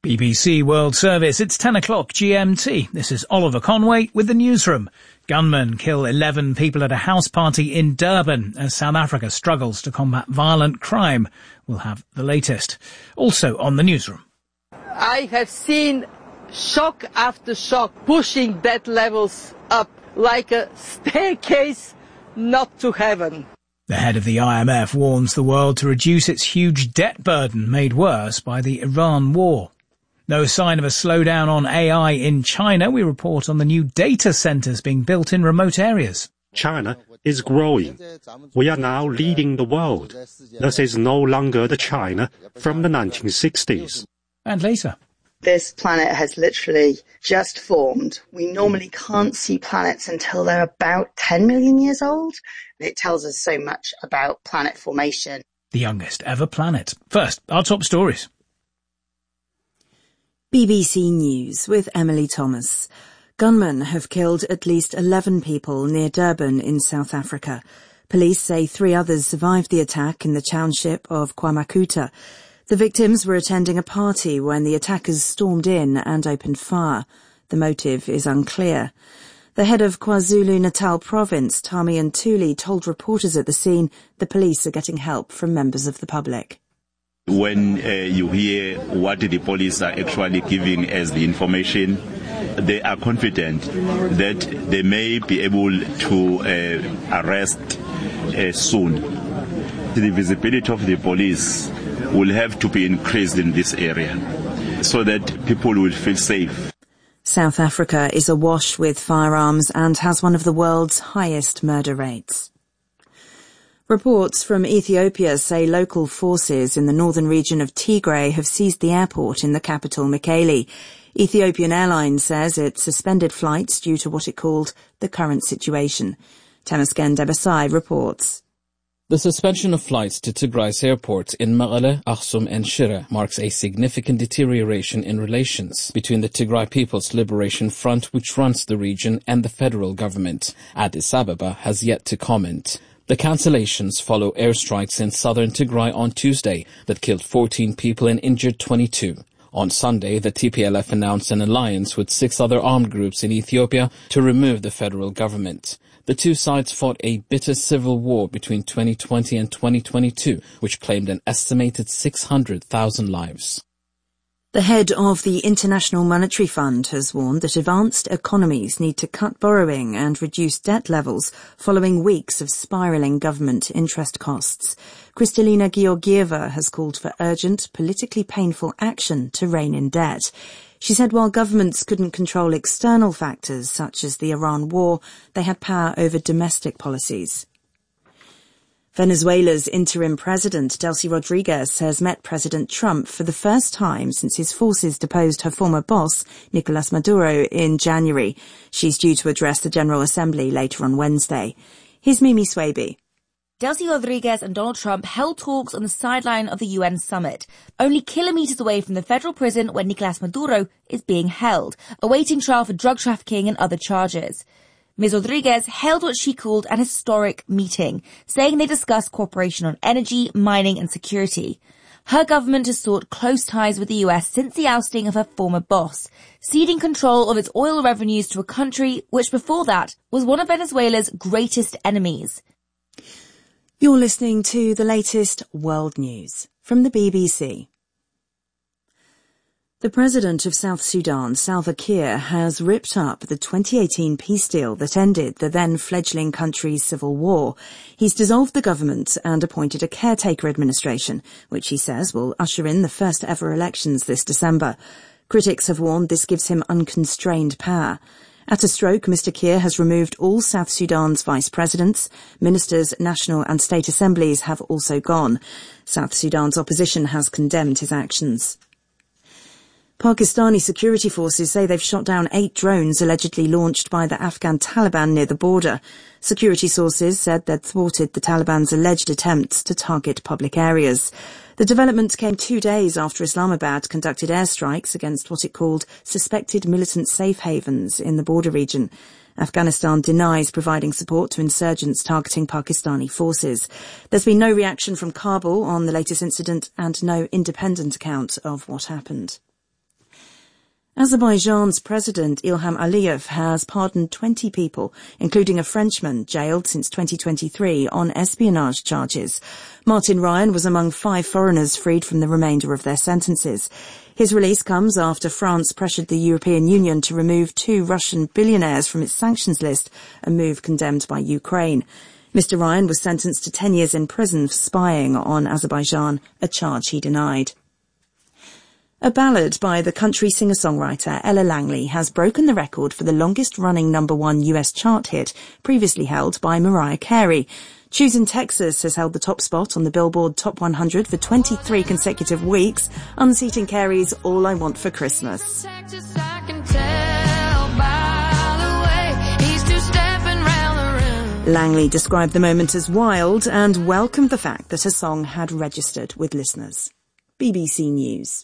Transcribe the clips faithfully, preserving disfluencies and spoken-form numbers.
B B C World Service, it's ten o'clock G M T. This is Oliver Conway with the newsroom. Gunmen kill eleven people at a house party in Durban as South Africa struggles to combat violent crime. We'll have the latest. Also on the newsroom. I have seen shock after shock pushing debt levels up like a staircase not to heaven. The head of the I M F warns the world to reduce its huge debt burden made worse by the Iran war. No sign of a slowdown on A I in China. We report on the new data centres being built in remote areas. China is growing. We are now leading the world. This is no longer the China from the nineteen sixties. And later. This planet has literally just formed. We normally can't see planets until they're about ten million years old. It tells us so much about planet formation. The youngest ever planet. First, our top stories. B B C News with Emily Thomas. Gunmen have killed at least eleven people near Durban in South Africa. Police say three others survived the attack in the township of KwaMakuta. The victims were attending a party when the attackers stormed in and opened fire. The motive is unclear. The head of KwaZulu-Natal province, Tami Ntuli, told reporters at the scene the police are getting help from members of the public. When uh, you hear what the police are actually giving as the information, they are confident that they may be able to uh, arrest uh, soon. The visibility of the police will have to be increased in this area so that people will feel safe. South Africa is awash with firearms and has one of the world's highest murder rates. Reports from Ethiopia say local forces in the northern region of Tigray have seized the airport in the capital, Mekelle. Ethiopian Airlines says it suspended flights due to what it called the current situation. Temasgen Debesai reports. The suspension of flights to Tigray's airports in Mekelle, Aksum and Shire marks a significant deterioration in relations between the Tigray People's Liberation Front, which runs the region, and the federal government. Addis Ababa has yet to comment. The cancellations follow airstrikes in southern Tigray on Tuesday that killed fourteen people and injured twenty-two. On Sunday, the T P L F announced an alliance with six other armed groups in Ethiopia to remove the federal government. The two sides fought a bitter civil war between twenty twenty and twenty twenty-two, which claimed an estimated six hundred thousand lives. The head of the International Monetary Fund has warned that advanced economies need to cut borrowing and reduce debt levels following weeks of spiralling government interest costs. Kristalina Georgieva has called for urgent, politically painful action to rein in debt. She said while governments couldn't control external factors such as the Iran war, they had power over domestic policies. Venezuela's interim president, Delcy Rodriguez, has met President Trump for the first time since his forces deposed her former boss, Nicolas Maduro, in January. She's due to address the General Assembly later on Wednesday. Here's Mimi Swaby. Delcy Rodriguez and Donald Trump held talks on the sideline of the U N summit, only kilometres away from the federal prison where Nicolas Maduro is being held, awaiting trial for drug trafficking and other charges. Miz Rodriguez held what she called an historic meeting, saying they discussed cooperation on energy, mining and security. Her government has sought close ties with the U S since the ousting of her former boss, ceding control of its oil revenues to a country which before that was one of Venezuela's greatest enemies. You're listening to the latest world news from the B B C. The president of South Sudan, Salva Kiir, has ripped up the twenty eighteen peace deal that ended the then-fledgling country's civil war. He's dissolved the government and appointed a caretaker administration, which he says will usher in the first-ever elections this December. Critics have warned this gives him unconstrained power. At a stroke, Mister Kiir has removed all South Sudan's vice presidents. Ministers, national and state assemblies have also gone. South Sudan's opposition has condemned his actions. Pakistani security forces say they've shot down eight drones allegedly launched by the Afghan Taliban near the border. Security sources said they'd thwarted the Taliban's alleged attempts to target public areas. The development came two days after Islamabad conducted airstrikes against what it called suspected militant safe havens in the border region. Afghanistan denies providing support to insurgents targeting Pakistani forces. There's been no reaction from Kabul on the latest incident and no independent account of what happened. Azerbaijan's President Ilham Aliyev has pardoned twenty people, including a Frenchman jailed since twenty twenty-three on espionage charges. Martin Ryan was among five foreigners freed from the remainder of their sentences. His release comes after France pressured the European Union to remove two Russian billionaires from its sanctions list, a move condemned by Ukraine. Mister Ryan was sentenced to ten years in prison for spying on Azerbaijan, a charge he denied. A ballad by the country singer-songwriter Ella Langley has broken the record for the longest-running number one U S chart hit, previously held by Mariah Carey. Choosing Texas has held the top spot on the Billboard Top one hundred for twenty-three consecutive weeks, unseating Carey's All I Want for Christmas. Langley described the moment as wild and welcomed the fact that her song had registered with listeners. B B C News.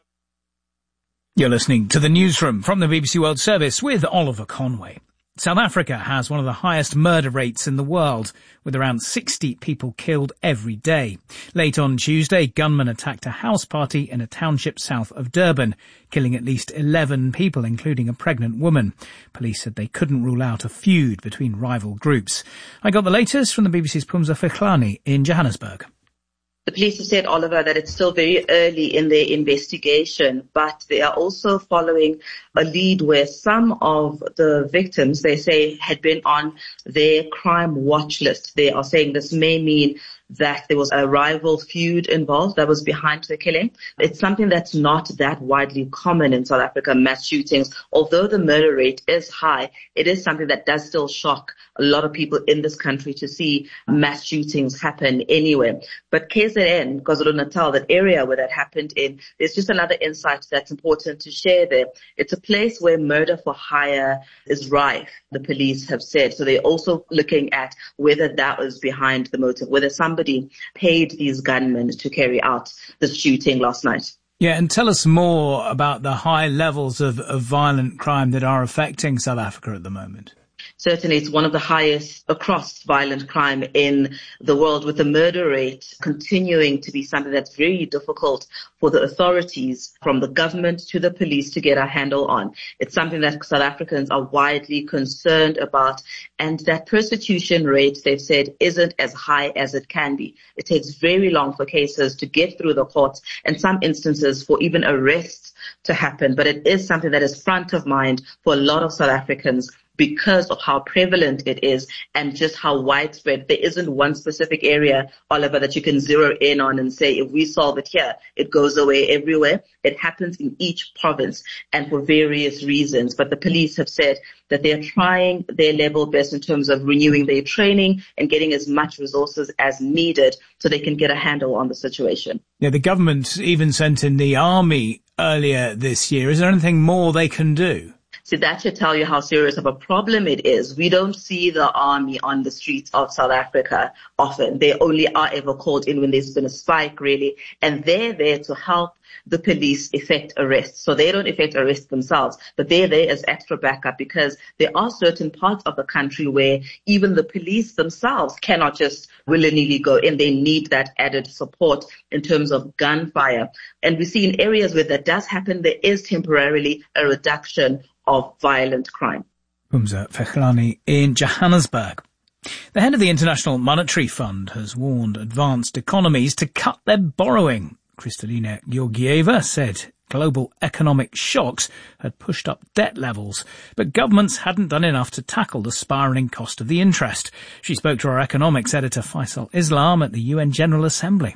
You're listening to the Newsroom from the B B C World Service with Oliver Conway. South Africa has one of the highest murder rates in the world, with around sixty people killed every day. Late on Tuesday, gunmen attacked a house party in a township south of Durban, killing at least eleven people, including a pregnant woman. Police said they couldn't rule out a feud between rival groups. I got the latest from the B B C's Phumza Fikhlani in Johannesburg. The police have said, Oliver, that it's still very early in their investigation, but they are also following a lead where some of the victims, they say, had been on their crime watch list. They are saying this may mean that there was a rival feud involved that was behind the killing. It's something that's not that widely common in South Africa, mass shootings. Although the murder rate is high, it is something that does still shock a lot of people in this country to see mass shootings happen anywhere. But K Z N, KwaZulu-Natal, that area where that happened in, there's just another insight that's important to share there. It's a place where murder for hire is rife, the police have said. So they're also looking at whether that was behind the motive, whether somebody paid these gunmen to carry out the shooting last night. Yeah, and tell us more about the high levels of, of violent crime that are affecting South Africa at the moment. Certainly, it's one of the highest across violent crime in the world, with the murder rate continuing to be something that's very difficult for the authorities, from the government to the police, to get a handle on. It's something that South Africans are widely concerned about, and that persecution rate, they've said, isn't as high as it can be. It takes very long for cases to get through the courts, and some instances for even arrests to happen. But it is something that is front of mind for a lot of South Africans, because of how prevalent it is and just how widespread. There isn't one specific area, Oliver, that you can zero in on and say, if we solve it here, it goes away everywhere. It happens in each province and for various reasons. But the police have said that they're trying their level best in terms of renewing their training and getting as much resources as needed so they can get a handle on the situation. Yeah, the government even sent in the army earlier this year. Is there anything more they can do? So that should tell you how serious of a problem it is. We don't see the army on the streets of South Africa often. They only are ever called in when there's been a spike, really. And they're there to help the police effect arrests. So they don't effect arrests themselves, but they're there as extra backup, because there are certain parts of the country where even the police themselves cannot just willy-nilly go in. They need that added support in terms of gunfire. And we see in areas where that does happen, there is temporarily a reduction of violent crime. Phumza Fikhlani in Johannesburg. The head of the International Monetary Fund has warned advanced economies to cut their borrowing. Kristalina Georgieva said global economic shocks had pushed up debt levels, but governments hadn't done enough to tackle the spiralling cost of the interest. She spoke to our economics editor Faisal Islam at the U N General Assembly.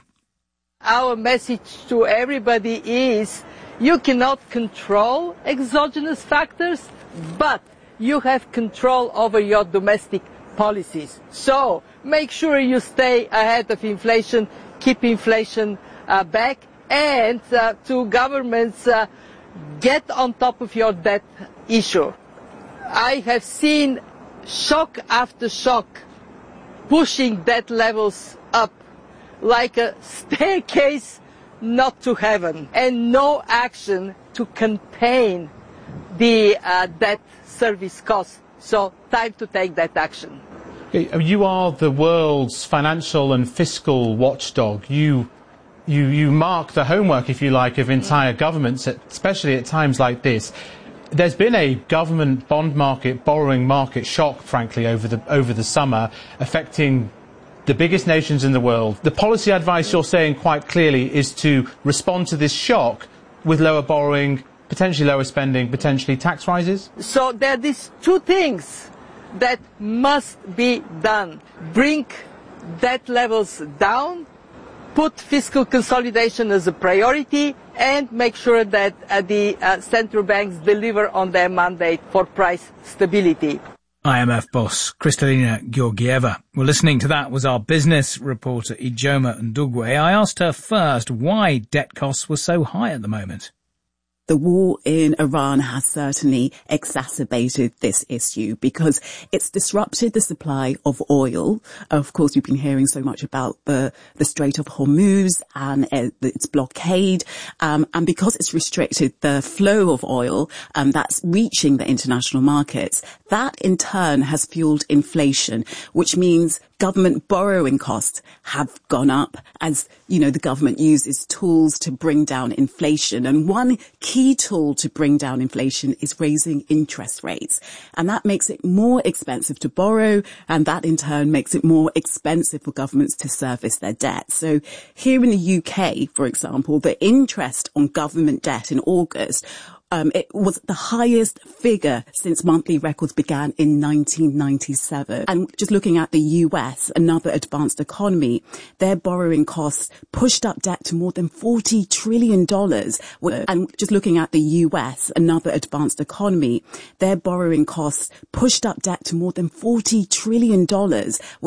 Our message to everybody is, you cannot control exogenous factors, but you have control over your domestic policies. So make sure you stay ahead of inflation, keep inflation uh, back, and uh, to governments, uh, get on top of your debt issue. I have seen shock after shock pushing debt levels up like a staircase not to heaven, and no action to contain the uh, debt service cost. So time to take that action. You are the world's financial and fiscal watchdog. You you, you mark the homework, if you like, of entire governments, especially at times like this. There's been a government bond market, borrowing market shock, frankly, over the over the summer, affecting the biggest nations in the world. The policy advice you're saying quite clearly is to respond to this shock with lower borrowing, potentially lower spending, potentially tax rises? So there are these two things that must be done. Bring debt levels down, put fiscal consolidation as a priority, and make sure that uh, the uh, central banks deliver on their mandate for price stability. I M F boss Kristalina Georgieva. Well, listening to that was our business reporter Ijoma Ndugwe. I asked her first why debt costs were so high at the moment. The war in Iran has certainly exacerbated this issue because it's disrupted the supply of oil. Of course, we've been hearing so much about the, the Strait of Hormuz and uh, its blockade. Um, and because it's restricted the flow of oil um, that's reaching the international markets, that in turn has fueled inflation, which means government borrowing costs have gone up as, you know, the government uses tools to bring down inflation. And one key tool to bring down inflation is raising interest rates. And that makes it more expensive to borrow. And that in turn makes it more expensive for governments to service their debt. So here in the U K, for example, the interest on government debt in August Um, it was the highest figure since monthly records began in nineteen ninety-seven. And just looking at the U S, another advanced economy, their borrowing costs pushed up debt to more than forty trillion dollars. And just looking at the U S, another advanced economy, their borrowing costs pushed up debt to more than forty trillion dollars.